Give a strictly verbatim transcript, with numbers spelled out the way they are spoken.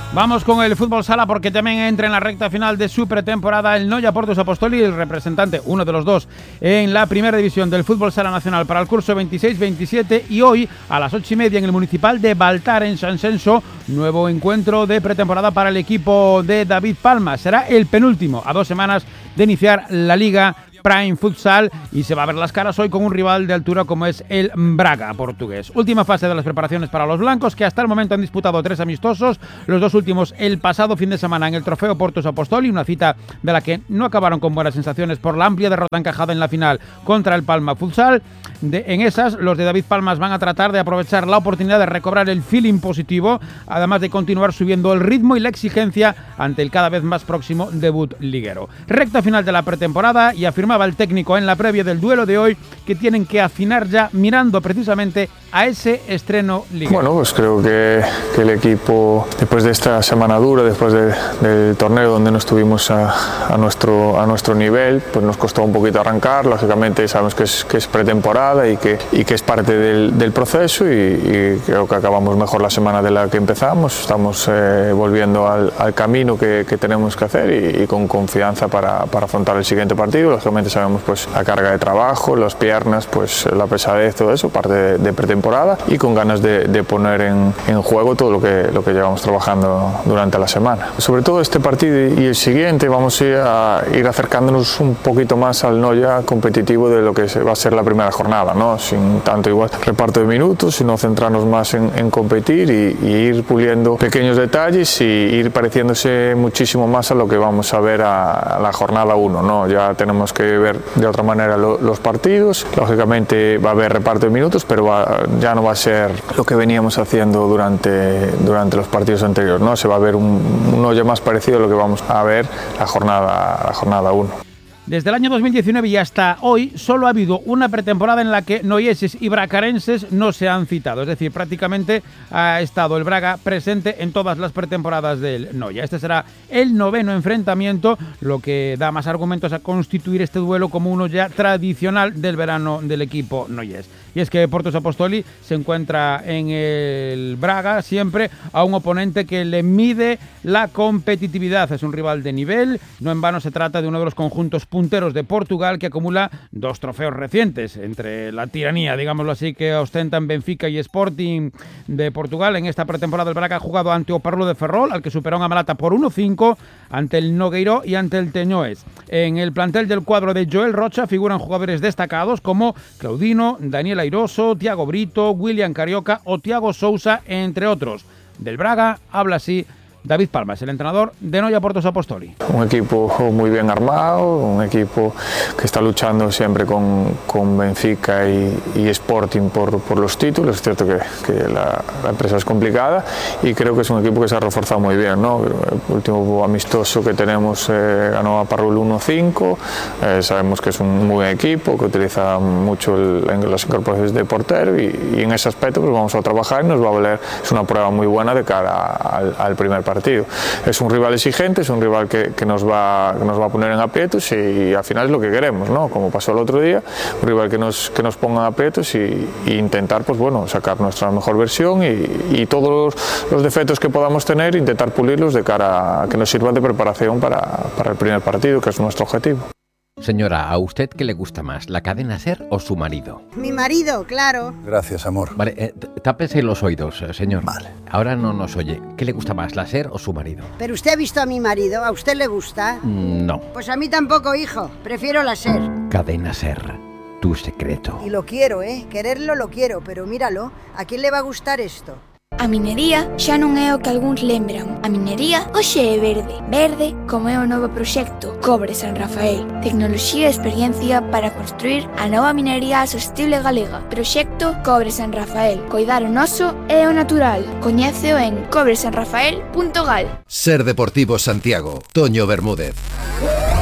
Vamos con el fútbol sala porque también entra en la recta final de su pretemporada el Noia Portus Apostoli, el representante, uno de los dos, en la primera división del fútbol sala nacional para el curso veintiséis veintisiete, y hoy a las ocho y media en el municipal de Baltar, en San Censo, nuevo encuentro de pretemporada para el equipo de David Palma. Será el penúltimo a dos semanas de iniciar la Liga Prime Futsal y se va a ver las caras hoy con un rival de altura como es el Braga portugués. Última fase de las preparaciones para los blancos, que hasta el momento han disputado tres amistosos, los dos últimos el pasado fin de semana en el Trofeo Portus Apostoli, una cita de la que no acabaron con buenas sensaciones por la amplia derrota encajada en la final contra el Palma Futsal. De, en esas, los de David Palmas van a tratar de aprovechar la oportunidad de recobrar el feeling positivo, además de continuar subiendo el ritmo y la exigencia ante el cada vez más próximo debut liguero. Recta final de la pretemporada, y afirmaba el técnico en la previa del duelo de hoy que tienen que afinar ya mirando precisamente a ese estreno liguero. Bueno, pues creo que, que el equipo, después de esta semana dura, después de, del torneo donde no estuvimos a, a, nuestro, a nuestro nivel, pues nos costó un poquito arrancar. Lógicamente sabemos que es, que es pretemporada y que, y que es parte del, del proceso, y, y creo que acabamos mejor la semana de la que empezamos. Estamos eh, volviendo al, al camino que, que tenemos que hacer y, y con confianza para, para afrontar el siguiente partido. Lógicamente sabemos pues la carga de trabajo, las piernas, pues la pesadez, todo eso, parte de, de pretemporada, y con ganas de, de poner en, en juego todo lo que, lo que llevamos trabajando durante la semana. Sobre todo este partido y el siguiente vamos a ir, a ir acercándonos un poquito más al Noia competitivo de lo que va a ser la primera jornada, ¿no? Sin tanto igual reparto de minutos, sino centrarnos más en, en competir y, y ir puliendo pequeños detalles y ir pareciéndose muchísimo más a lo que vamos a ver a, a la jornada uno, ¿no? Ya tenemos que ver de otra manera lo, los partidos. Lógicamente va a haber reparto de minutos, pero va, ya no va a ser lo que veníamos haciendo durante, durante los partidos anteriores, ¿no? Se va a ver un, un Noia más parecido a lo que vamos a ver la jornada, la jornada uno. Desde el año dos mil diecinueve y hasta hoy solo ha habido una pretemporada en la que noieses y bracarenses no se han citado. Es decir, prácticamente ha estado el Braga presente en todas las pretemporadas del Noia. Este será el noveno enfrentamiento, lo que da más argumentos a constituir este duelo como uno ya tradicional del verano del equipo noyés. Y es que Portus Apostoli se encuentra en el Braga siempre a un oponente que le mide la competitividad. Es un rival de nivel, no en vano se trata de uno de los conjuntos punteros de Portugal, que acumula dos trofeos recientes entre la tiranía, digámoslo así, que ostentan Benfica y Sporting de Portugal. En esta pretemporada el Braga ha jugado ante o Parlo de Ferrol, al que superó a Malata por uno cinco, ante el Nogueiró y ante el Teñoes. En el plantel del cuadro de Joel Rocha figuran jugadores destacados como Claudino, Daniel Airoso, Tiago Brito, William Carioca o Tiago Sousa, entre otros. Del Braga habla así David Palmas, el entrenador de Noia Portus Apostoli. Un equipo muy bien armado, un equipo que está luchando siempre con, con Benfica y, y Sporting por, por los títulos. Es cierto que, que la, la empresa es complicada y creo que es un equipo que se ha reforzado muy bien, ¿no? El último amistoso que tenemos eh, ganó a Parrul uno cinco, eh, sabemos que es un muy buen equipo, que utiliza mucho el, en las incorporaciones de portero, y, y en ese aspecto pues vamos a trabajar y nos va a valer, es una prueba muy buena de cara al, al primer partido. Es un rival exigente, es un rival que, que, nos va, que nos va a poner en aprietos, y, y al final es lo que queremos, ¿no? Como pasó el otro día, un rival que nos, que nos ponga en aprietos y, y intentar pues, bueno, sacar nuestra mejor versión y, y todos los, los defectos que podamos tener, intentar pulirlos de cara a que nos sirvan de preparación para, para el primer partido, que es nuestro objetivo. Señora, ¿a usted qué le gusta más, la cadena SER o su marido? Mi marido, claro. Gracias, amor. Vale, eh, tápese los oídos, señor. Vale. Ahora no nos oye. ¿Qué le gusta más, la SER o su marido? ¿Pero usted ha visto a mi marido? ¿A usted le gusta? Mm, no. Pues a mí tampoco, hijo. Prefiero la SER. Cadena SER, tu secreto. Y lo quiero, ¿eh? Quererlo lo quiero, pero míralo. ¿A quién le va a gustar esto? A minería xa non é o que algúns lembran. A minería hoxe é verde. Verde como é o novo proxecto Cobre San Rafael. Tecnoloxía e experiencia para construir a nova minería sostible galega. Proxecto Cobre San Rafael. Coidar o noso e o natural. Coñéceo en cobre san rafael punto gal. Ser Deportivo Santiago. Toño Bermúdez.